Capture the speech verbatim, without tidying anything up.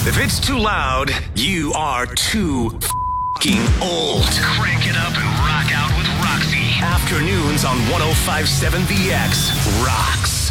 If it's too loud, you are too f***ing old. Crank it up and rock out with Roxy. Afternoons on one oh five point seven The X rocks.